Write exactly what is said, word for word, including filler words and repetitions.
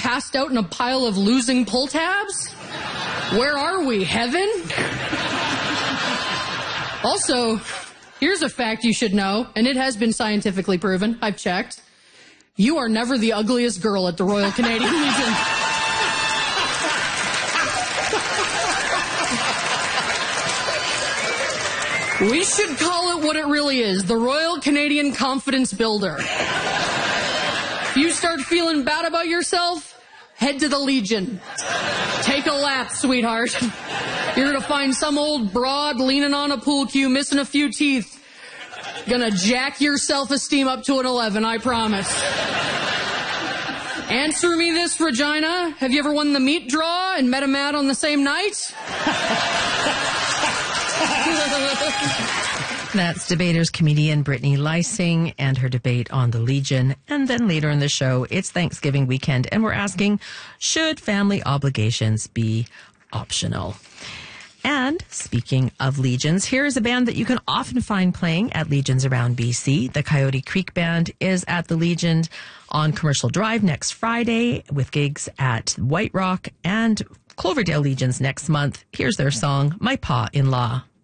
passed out in a pile of losing pull tabs? Where are we, heaven? Also, here's a fact you should know, and it has been scientifically proven. I've checked. You are never the ugliest girl at the Royal Canadian Legion. We should call it what it really is, the Royal Canadian Confidence Builder. If you start feeling bad about yourself, head to the Legion. Take a lap, sweetheart. You're gonna find some old broad leaning on a pool cue, missing a few teeth. Gonna jack your self-esteem up to an eleven, I promise. Answer me this, Regina. Have you ever won the meat draw and met a man on the same night? That's debaters comedian Brittany Lysing and her debate on the Legion. And then later in the show, it's Thanksgiving weekend, and we're asking, should family obligations be optional? And speaking of Legions, here is a band that you can often find playing at Legions around B C. The Coyote Creek Band is at the Legion on Commercial Drive next Friday with gigs at White Rock and Cloverdale Legions next month. Here's their song, My Pa-in-Law.